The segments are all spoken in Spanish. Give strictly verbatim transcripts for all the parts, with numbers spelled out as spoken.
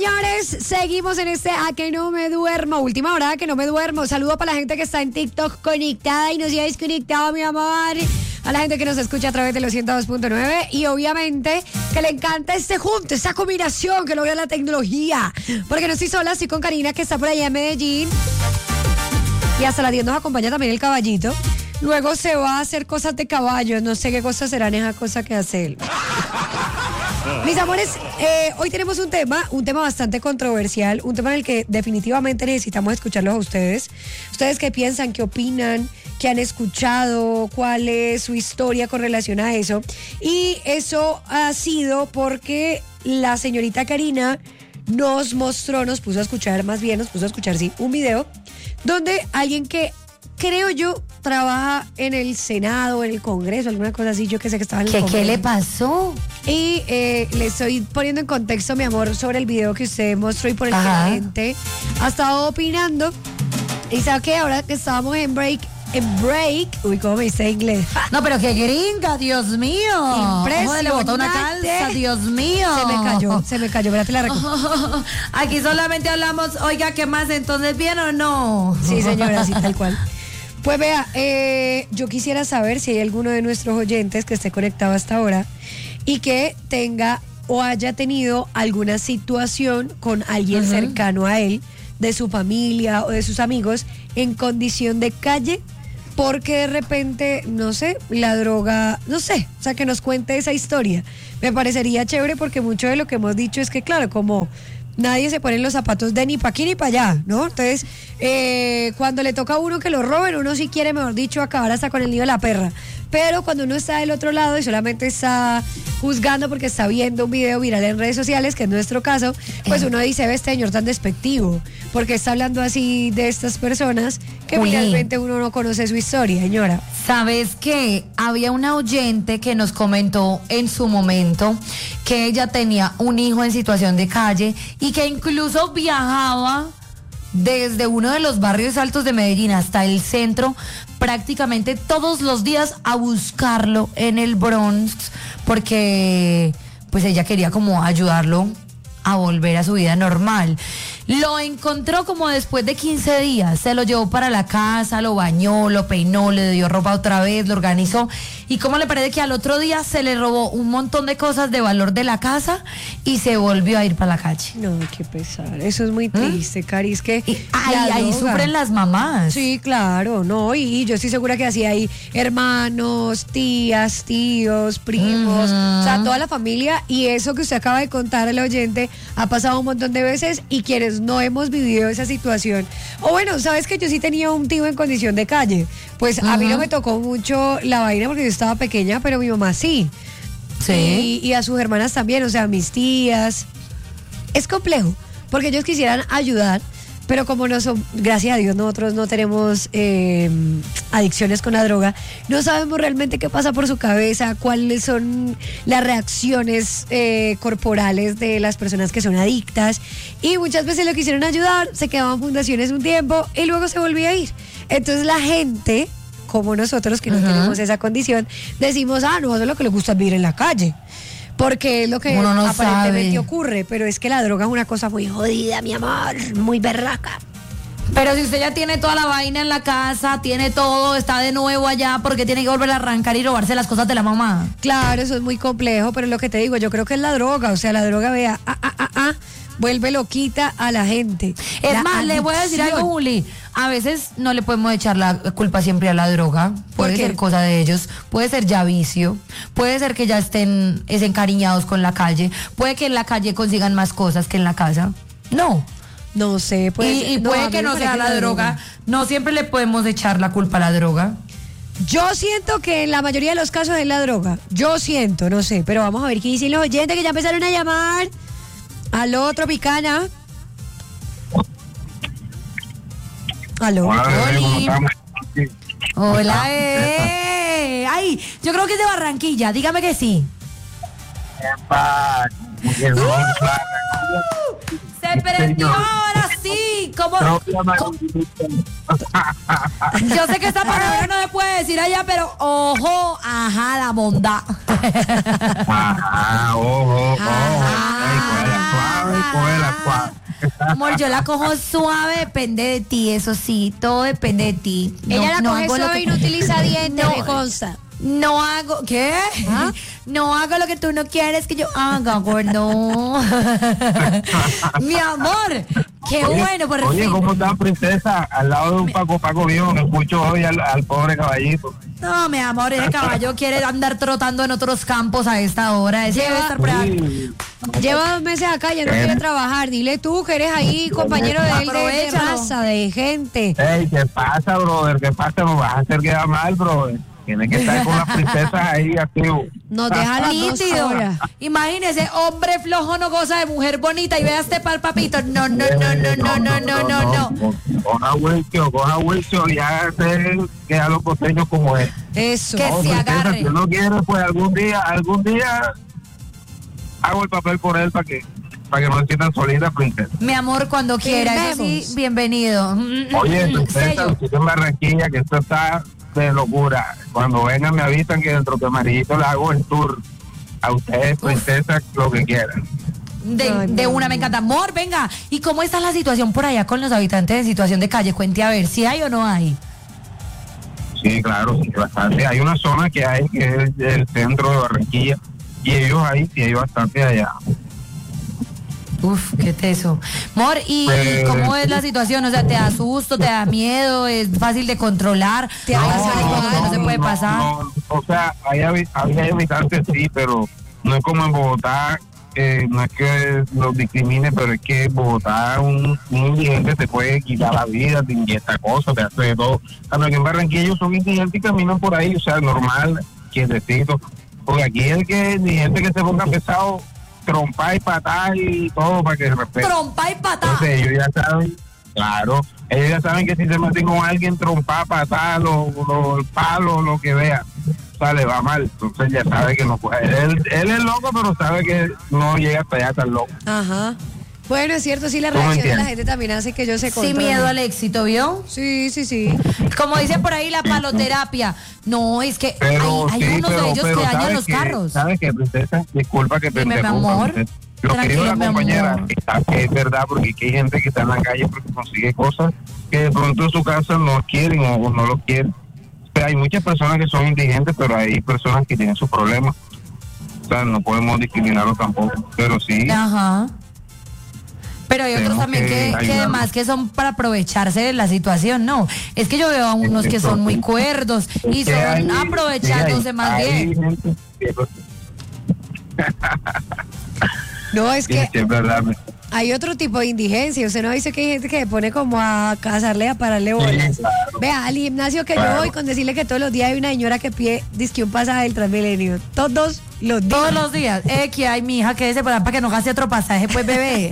señores, seguimos en este A que no me duermo. Última hora A que no me duermo. Saludo para la gente que está en TikTok conectada y no se ha desconectado, mi amor. A la gente que nos escucha a través de los ciento dos punto nueve. Y obviamente que le encanta este junto, esta combinación que logra la tecnología. Porque no estoy sola, estoy con Karina, que está por allá en Medellín. Y hasta la diez nos acompaña también el caballito. Luego se va a hacer cosas de caballos. No sé qué cosas serán esas cosas que hace él. Mis amores, eh, hoy tenemos un tema, un tema bastante controversial, un tema en el que definitivamente necesitamos escucharlos a ustedes. Ustedes qué piensan, qué opinan, qué han escuchado, cuál es su historia con relación a eso. Y eso ha sido porque la señorita Karina nos mostró, nos puso a escuchar, más bien nos puso a escuchar, sí, un video donde alguien que creo yo trabaja en el Senado, en el Congreso, alguna cosa así, yo que sé que estaba en el ¿Qué, Congreso. ¿Qué le pasó? Y eh, le estoy poniendo en contexto, mi amor, sobre el video que usted mostró y por el que Ajá. la gente ha estado opinando. Y sabe que ahora que estábamos en break, en break, uy, ¿cómo me dice inglés? No, pero qué gringa, Dios mío. ¿Cómo le botó una Impresionante. calza, Dios mío? Se me cayó, se me cayó, espérate la recuerdo. Aquí solamente hablamos, oiga, ¿qué más? Entonces, ¿bien o no? Sí, señora, así tal cual. Pues vea, eh, yo quisiera saber si hay alguno de nuestros oyentes que esté conectado hasta ahora y que tenga o haya tenido alguna situación con alguien Uh-huh. cercano a él, de su familia o de sus amigos, en condición de calle, porque de repente, no sé, la droga, no sé, o sea, que nos cuente esa historia. Me parecería chévere porque mucho de lo que hemos dicho es que, claro, como nadie se pone en los zapatos de ni para aquí ni para allá, ¿no? Entonces, eh, cuando le toca a uno que lo roben, uno sí quiere, mejor dicho, acabar hasta con el nido de la perra. Pero cuando uno está del otro lado y solamente está juzgando porque está viendo un video viral en redes sociales, que es nuestro caso, pues uno dice, ve, este señor tan despectivo, porque está hablando así de estas personas que Uy. realmente uno no conoce su historia, señora. ¿Sabes qué? Había una oyente que nos comentó en su momento que ella tenía un hijo en situación de calle y que incluso viajaba desde uno de los barrios altos de Medellín hasta el centro prácticamente todos los días a buscarlo en el Bronx porque pues ella quería como ayudarlo a volver a su vida normal. Lo encontró como después de quince días, se lo llevó para la casa, lo bañó, lo peinó, le dio ropa otra vez, lo organizó. ¿Y cómo le parece que al otro día se le robó un montón de cosas de valor de la casa y se volvió a ir para la calle? No, qué pesar. Eso es muy triste, Cari. Es que Y ahí, la ahí droga. sufren las mamás. Sí, claro, no, y yo estoy segura que así hay hermanos, tías, tíos, primos, Ujú. o sea, toda la familia, y eso que usted acaba de contar al oyente ha pasado un montón de veces y quienes no hemos vivido esa situación. O bueno, sabes que yo sí tenía un tío en condición de calle, pues a mí no me tocó mucho la vaina porque yo estaba pequeña, pero mi mamá sí. Sí. Y, y a sus hermanas también, o sea, a mis tías. Es complejo, porque ellos quisieran ayudar, pero como no son, gracias a Dios, nosotros no tenemos eh, adicciones con la droga, no sabemos realmente qué pasa por su cabeza, cuáles son las reacciones eh, corporales de las personas que son adictas, y muchas veces lo quisieron ayudar, se quedaban fundaciones un tiempo y luego se volvía a ir. Entonces la gente, como nosotros que no Ajá. tenemos esa condición, decimos, ah, no, eso es lo que le gusta vivir en la calle. Porque es lo que Uno no aparentemente sabe. ocurre, pero es que la droga es una cosa muy jodida, mi amor, muy berraca. Pero si usted ya tiene toda la vaina en la casa, tiene todo, está de nuevo allá, ¿por qué tiene que volver a arrancar y robarse las cosas de la mamá? Claro, eso es muy complejo, pero lo que te digo, yo creo que es la droga, o sea, la droga, vea, ah, ah, ah, ah, vuelve loquita a la gente. Es La más, le voy a decir algo, adicción. Juli. A veces no le podemos echar la culpa siempre a la droga. ¿Por Puede qué? ser cosa de ellos. Puede ser ya vicio. Puede ser que ya estén es, encariñados con la calle. Puede que en la calle consigan más cosas que en la casa. No. No sé, puede y ser- y no, a puede mí que me no parece sea la droga. No siempre le podemos echar la culpa a la droga. Yo siento que en la mayoría de los casos es la droga. Yo siento, no sé, pero vamos a ver qué dicen los oyentes que ya empezaron a llamar. Aló, Tropicana. Aló. Hola, bebé, ¿cómo Oli. estamos? Hola, eh. Ay, yo creo que es de Barranquilla. Dígame que sí. Epa, como que no, claro. Se prendió ahora sí. ¿Cómo ¿Cómo? Propia Yo sé que esta palabra no se puede decir allá, pero ojo, ajá, la bondad. Ajá, ojo, ojo. Ay, cógela suave, cógela suave. Amor, yo la cojo suave, depende de ti, eso sí, todo depende de ti. Ella No- la no coge hago lo suave que- y no utiliza dientes, No. me consta. No hago, ¿qué? ¿Ah? No hago lo que tú no quieres que yo haga, gordo. Mi amor, qué Oye, bueno, por Oye, fin. ¿cómo está princesa? Al lado de un Paco Paco viejo que escucho hoy al, al pobre caballito. No, mi amor, ese caballo quiere andar trotando en otros campos a esta hora. Ese debe estar por ahí. Sí. Lleva dos meses acá, ya no Eh. quiere trabajar. Dile tú que eres ahí compañero de él, de, de Aprovechalo. raza, de gente. Ey, ¿qué pasa, brother? ¿Qué pasa? No vas a hacer quedar mal, brother. Tienes que estar con las princesas ahí activo. Nos deja las dos Nítido. solas. Imagínese, hombre flojo no goza de mujer bonita y vea este pal papito. No, no, no, no, no, no, no, no, no. Coja Wilson, coja Wilson y hágase que a los costeños como es. Eso. Que No, se princesa, agarre. si uno quiere, pues algún día, algún día hago el papel por él para que para que no se sientan solitas, princesa. Mi amor, cuando quiera, eso sí, Firmemos. bienvenido. Oye, princesa, Sello. usted en Barranquilla, que esto está de locura. Cuando vengan me avisan que dentro de Amarillito le hago el tour. A ustedes, princesa, lo que quieran. De, Ay, de mi una, me encanta. Amor, venga. ¿Y cómo está la situación por allá con los habitantes en situación de calle? Cuente a ver, si hay o no hay. Sí, claro, sí, bastante. Hay una zona que hay que es el centro de Barranquilla y ellos ahí sí hay bastante allá. Uf, qué teso. Amor, ¿y, y Eh, cómo es la situación? O sea, ¿te da susto, te da miedo, es fácil de controlar? Te Hay da cosas igual, que no se puede no, pasar. no, o sea, hay, habi- hay habitantes sí, pero no es como en Bogotá, eh, no es que los discrimine, pero es que en Bogotá un, un indigente te puede quitar la vida, te inyecta cosas, te hace de todo. Cuando aquí en Barranquilla ellos son indigentes y caminan por ahí, o sea, normal, quietecito. Porque aquí el que el indigente que se ponga pesado, trompa y patada y todo para que respete. Trompa y patada. Entonces ellos ya saben, claro, ellos ya saben que si se meten con alguien, trompa, patada, los lo, palos, lo que vea, o sea, le va mal. Entonces ya sabe que no puede. Él, él es loco, pero sabe que no llega hasta allá tan loco. Ajá. Bueno, es cierto, sí, la ¿Cómo reacción de la entiendes? gente también hace que yo se Sin controle. miedo al éxito, ¿vio? Sí, sí, sí. Como dicen por ahí, la paloterapia. No, es que Pero hay, hay sí, unos pero, de ellos pero que dañan ¿sabes los qué? carros. ¿Sabes qué, princesa? Disculpa que te Dime, mi interrumpa, amor. princesa. Lo que Tranquilo, dijo la mi compañera amor. está, que es verdad, porque aquí hay gente que está en la calle porque consigue cosas que de pronto en su casa no quieren o, o no lo quieren. O sea, hay muchas personas que son indigentes, pero hay personas que tienen sus problemas. O sea, no podemos discriminarlos tampoco, pero sí. Ajá. Pero hay otros Tenemos también que que, que ayudarlos. además que son para aprovecharse de la situación, no. Es que yo veo a unos que son muy cuerdos y Es que son hay- aprovechándose sí, hay- más hay bien. gente que- No, es sí, que sí, es verdad. hay otro tipo de indigencia. Usted no dice que hay gente que se pone como a cazarle, a pararle bolas. Sí, claro. Vea, al gimnasio que yo Claro. voy, con decirle que todos los días hay una señora que pide disque un pasaje del Transmilenio. Todos los días. Todos los días. Eh, que hay mi hija que se para que no gaste otro pasaje, pues bebé.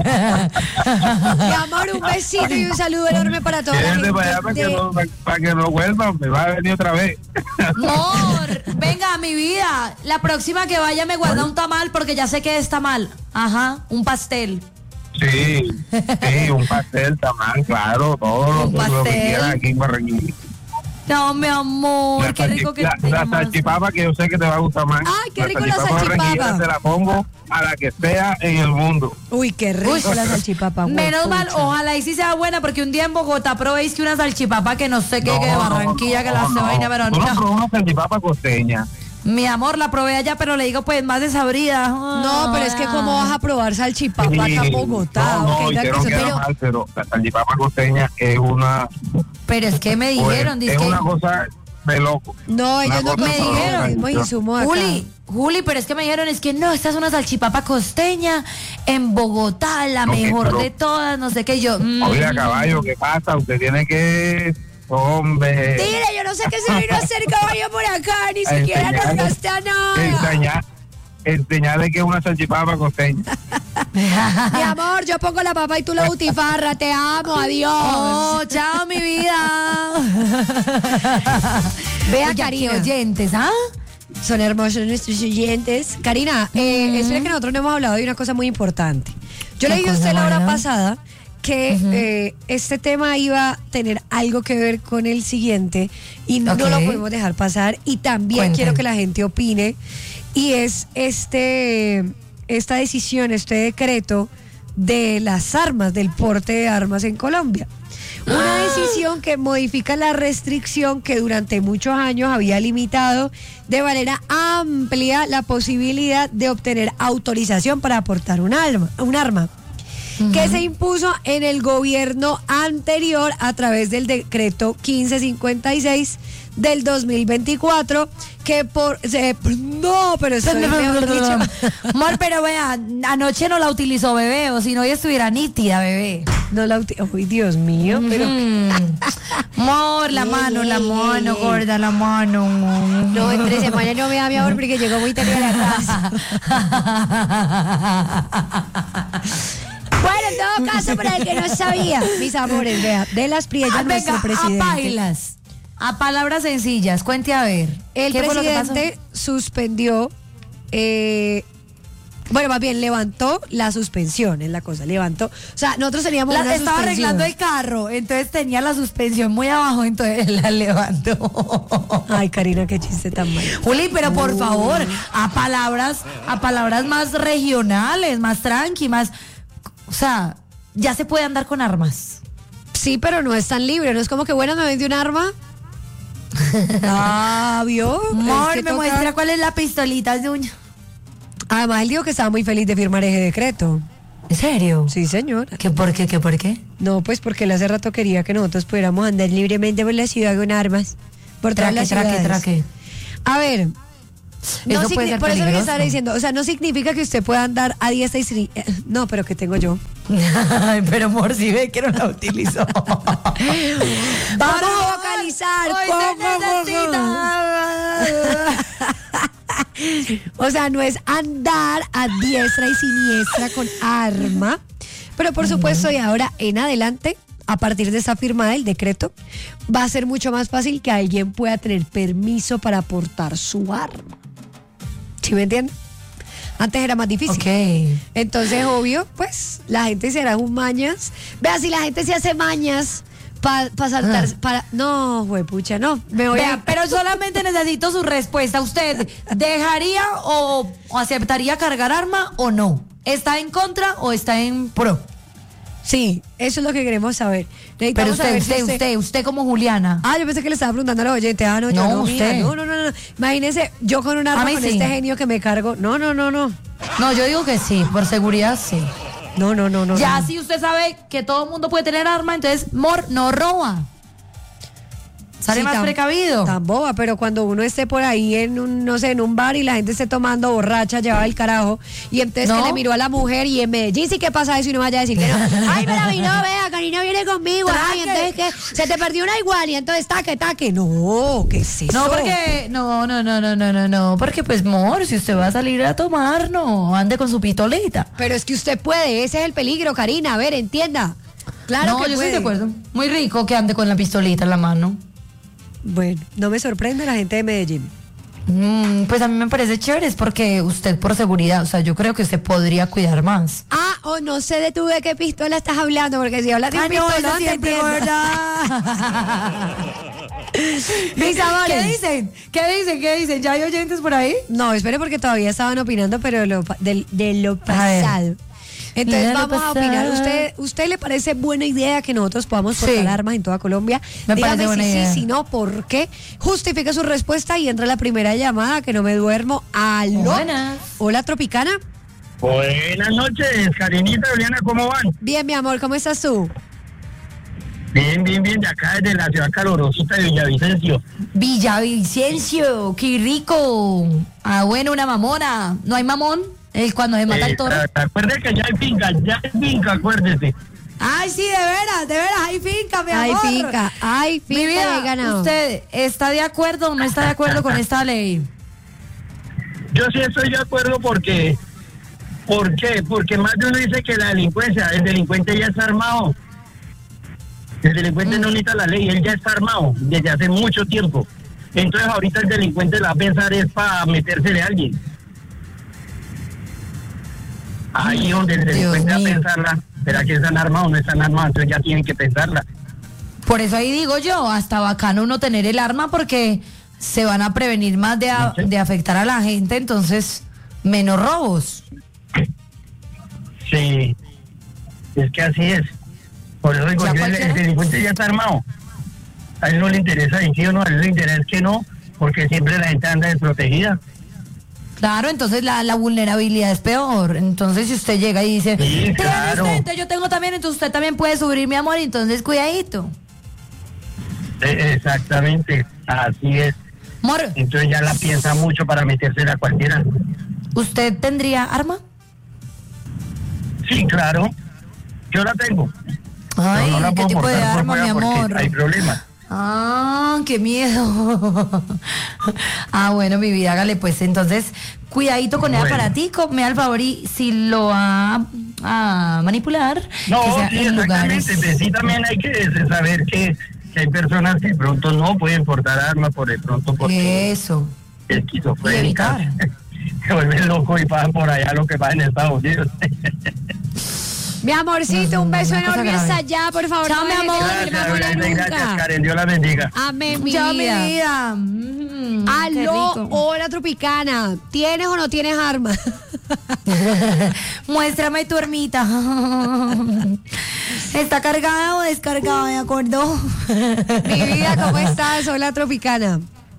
Mi amor, un besito y un saludo enorme para toda la Quédate gente. para allá para que, de- no, para, para que no vuelvan, me va a venir otra vez. Amor, venga, mi vida. La próxima que vaya me guarda un tamal porque ya sé que es tamal. Ajá, un pastel. Sí, sí, un pastel, tamal, claro, todo lo, Un lo que pastel. quieras aquí en Barranquilla. No, mi amor, La, qué rico que la, te la llamas. salchipapa que yo sé que te va a gustar más. Ay, qué rico la barranquillera salchipapa. te la pongo a la que sea en el mundo. Uy, qué rico Uy, la salchipapa. Menos mal, huepucha. ojalá y sí sea buena, porque un día en Bogotá probéis que una salchipapa que no sé qué, que de Barranquilla, que la hace vaina, pero Tú no no. probas una salchipapa costeña. Mi amor, la probé allá, pero le digo pues más desabrida. No, pero es que cómo vas a probar salchipapa acá en Sí, Bogotá. no, no, Ok, ya que hicieron eso- que era pero- mal, pero la salchipapa costeña es una, Pero es que me pues, dijeron, es dizque, una cosa de loco. No, Una ellos no cosa me consiguen dijeron. los mismos insumos acá. Juli, Juli, pero es que me dijeron, es que no, esta es una salchipapa costeña en Bogotá, la Ok, mejor pero- de todas, no sé qué, yo. mm, Oiga, caballo, ¿qué pasa? Usted tiene que, hombre, Dile, yo no sé qué se vino a hacer caballo por acá, ni A siquiera nos enseñarle- gasta nada. enseñar, enseñarle que es una salchipapa costeña. Mi amor, yo pongo la papa y tú la butifarra, te amo, adiós. Oh, chao, mi vida. Vea, Oye, Karina. qué oyentes, ¿ah? Son hermosos nuestros oyentes. Karina, eh, espera que nosotros no hemos hablado de una cosa muy importante. Yo ¿Qué le dije a cosa, usted la hora Mara? pasada que Ujú. eh, este tema iba a tener algo que ver con el siguiente y no Ok. lo podemos dejar pasar. Y también Cuenten. quiero que la gente opine. Y es este esta decisión, este decreto de las armas, del porte de armas en Colombia. Una decisión que modifica la restricción que durante muchos años había limitado de manera amplia la posibilidad de obtener autorización para aportar un arma, un arma que se impuso en el gobierno anterior a través del decreto quince cincuenta y seis del dos mil veinticuatro, que por... Se, no, pero eso es mejor dicho. Amor, pero vea, anoche no la utilizó, bebé, o si no, ella estuviera nítida, bebé. No la uti- Uy, Dios mío, pero... Mm. Amor, la mano, la mano, gorda, la mano. No, entre semana no me da mi amor porque llegó muy tarde a la casa. Bueno, en todo caso, para el que no sabía, mis amores, vea, de las Priellas, Ah, nuestro venga, a presidente. bailas. A palabras sencillas, cuente a ver. El ¿Qué fue lo que presidente suspendió, eh, bueno, más bien levantó la suspensión, es la cosa, levantó. O sea, nosotros teníamos La- una estaba suspensión. arreglando el carro, entonces tenía la suspensión muy abajo, entonces la levantó. Ay, Karina, qué chiste tan malo. Juli, pero por favor, a palabras, a palabras más regionales, más tranqui, más, o sea, ya se puede andar con armas. Sí, pero no es tan libre, no es como que, bueno, me vende un arma. Ah, ¿vio? Amor, Es que me toca- muestra cuál es la pistolita de uña. Además, él dijo que estaba muy feliz de firmar ese decreto. ¿En serio? Sí, señora. ¿Qué por qué? ¿Qué por qué? No, pues porque él hace rato quería que nosotros pudiéramos andar libremente por la ciudad con armas. Por todas Traque, las traque, ciudades. traque. A ver, no Eso puede signi- ser por eso lo que peligroso. estaba diciendo, o sea, no significa que usted pueda andar a diestra y sini- eh, no, pero que tengo yo. Ay, pero amor, si ve que no la utilizó. Vamos a vocalizar. Hoy Go, se go, go, necesita. O sea, no es andar a diestra y siniestra con arma, pero por supuesto, y ahora en adelante, a partir de esa firma del decreto, va a ser mucho más fácil que alguien pueda tener permiso para portar su arma. ¿Sí me entienden? Antes era más difícil. Ok. Entonces, obvio, pues la gente se hará un mañas. Vea, si la gente se hace mañas para saltar, Ah. para... No, pucha, no, me voy Vea, a... pero solamente necesito su respuesta. ¿Usted dejaría o, o aceptaría cargar arma o no? ¿Está en contra o está en pro? Sí, eso es lo que queremos saber. Pero Necesitamos usted, saber si usted, usted, usted como Juliana. Ah, yo pensé que le estaba preguntando a los oyentes. Ah, no, yo No, no, mira, usted. no, no, no, no. Imagínese, yo con un arma A mí con sí. este genio que me cargo. No, no, no, no. No, yo digo que sí, por seguridad sí. No, no, no, no. Ya no. si usted sabe que todo el mundo puede tener arma, entonces mor no roba. Sale Sí, más tan- precavido. Tan boba, pero cuando uno esté por ahí en un, no sé, en un bar y la gente esté tomando borracha, llevaba el carajo, y entonces ¿No? que le miró a la mujer y en Medellín sí que pasa eso y no vaya a decir que no. Ay, pero a mí no, vea, Karina viene conmigo. Ay, Traque. entonces que se te perdió una igual y entonces taque, taque. No, ¿qué es eso? No, porque, no, no, no, no, no, no, no, porque pues, mor, si usted va a salir a tomar, no, ande con su pistolita. Pero es que usted puede, ese es el peligro, Karina. A ver, entienda. Claro no, que yo puede. estoy de acuerdo. Muy rico que ande con la pistolita en la mano. Bueno, no me sorprende la gente de Medellín. Mm, pues a mí me parece chévere, es porque usted por seguridad, o sea, yo creo que usted podría cuidar más. Ah, o no sé de tú de qué pistola estás hablando, porque si hablas de un Ah, no, pistolón, eso te siempre, entiendo. ¿verdad? Mis amores. ¿Qué dicen? ¿Qué dicen? ¿Qué dicen? ¿Ya hay oyentes por ahí? No, espere porque todavía estaban opinando, pero de lo, pa- del- de lo A ver. pasado. Entonces De lo vamos a opinar. pasado. ¿Usted usted le parece buena idea que nosotros podamos portar Sí. armas en toda Colombia? Me Dígame parece buena si idea. sí, si no, ¿por qué? Justifique su respuesta y entra la primera llamada, que no me duermo. Aló. Buenas. Hola, Tropicana. Buenas noches, Karinita, Juliana, ¿cómo van? Bien, mi amor, ¿cómo estás tú? Bien, bien, bien, de acá desde la ciudad calorosita de Villavicencio. Villavicencio, qué rico. Ah, bueno, una mamona. ¿No hay mamón? El cuando se mata Eh, el toro. Acuérdese que ya hay finca, ya hay finca, acuérdese. Ay, sí, de veras, de veras, hay finca, mi Hay amor. finca, hay Mi finca vida, de ganado. ¿usted está de acuerdo o no está de acuerdo con esta ley? Yo sí estoy de acuerdo porque, ¿por qué? Porque más de uno dice que la delincuencia, el delincuente ya está armado. El delincuente no necesita la ley, él ya está armado desde hace mucho tiempo. Entonces ahorita el delincuente la va a pensar es para metérsele a alguien. Ahí donde el Dios delincuente va a mío. pensarla, ¿Será que están armados o no están armados? Entonces ya tienen que pensarla. Por eso ahí digo yo, hasta bacano uno tener el arma porque se van a prevenir más de, a- de afectar a la gente, entonces menos robos. Sí, es que así es. Por eso digo, O sea, yo, el, el cualquiera- delincuente ya está armado. A él no le interesa si sí o no, a él le interesa que no, porque siempre la gente anda desprotegida. Claro, entonces la, la vulnerabilidad es peor. Entonces si usted llega y dice, Sí, "Pero claro. usted, entonces yo tengo también, entonces usted también puede subir, mi amor, entonces cuidadito. Eh, Exactamente, así es. Amor, Entonces ya la piensa mucho para metérsela a cualquiera. ¿usted tendría arma? Sí, claro, yo la tengo. Ay, Pero no la ¿qué puedo tipo de portar por arma, mi fuera porque amor? hay problemas. Ah, qué miedo. Ah, bueno, mi vida, hágale pues. Entonces, cuidadito con el Bueno. aparatico. Me da el favor y si lo va a manipular, No, que sea sí, en lugares. exactamente. Pues sí, también hay que saber que, que hay personas que de pronto no pueden portar armas por de pronto porque Eso. es esquizofrénica. Y evitar. Se vuelven locos y pasan por allá lo que pasa en Estados Unidos. Mi amorcito, No, un beso una cosa enorme grave. hasta allá, por favor. Chao, no mi dejes de amor. dormir, Gracias, mamona, Belén, gracias, nunca. Karen. Dios la bendiga. Amén, mi Chao, mi vida. vida. Mm, qué Aló, rico. hola Tropicana. ¿Tienes o no tienes arma? Muéstrame tu ermita. ¿Está cargada o descargada, de acuerdo? Mi vida, ¿cómo estás? Hola Tropicana.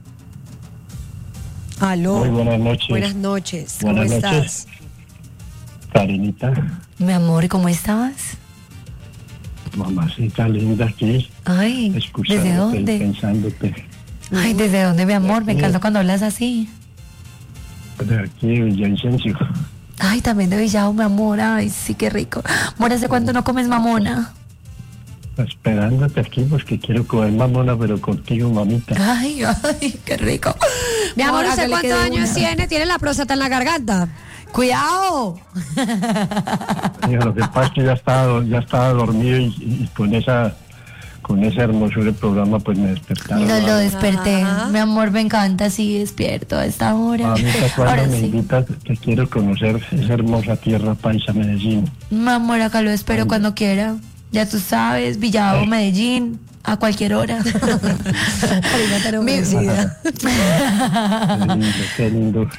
Aló. Muy buenas noches. Buenas noches. ¿Cómo Buenas estás? noches. Karenita, Mi amor, ¿cómo estabas? mamacita linda aquí, Ay, ¿desde escuchándote y dónde? pensándote. Ay, ¿desde dónde, mi amor? Me encanta cuando hablas así. De aquí de Villavicencio. Ay, también de Villao, mi amor. Ay, sí, qué rico. Amor, ¿hace cuánto no comes mamona? Esperándote aquí porque quiero comer mamona, pero contigo, mamita. Ay, ay, qué rico. Mi amor, ¿usted hágale que cuántos de años una. tiene? ¿Tiene la próstata en la garganta? ¡Cuidado! Mira, lo que pasa es que ya estaba, ya estaba dormido y, y con esa con esa hermosura del programa pues me despertaron. No lo desperté. Ajá. Mi amor, me encanta así despierto a esta hora. Mamita, cuando Ahora me sí. invitas, te quiero conocer esa hermosa tierra paisa, Medellín. Mi amor, acá lo espero cuando quiera. Ya tú sabes, Villavo, Medellín, a cualquier hora. Mi vida. Qué lindo, qué lindo.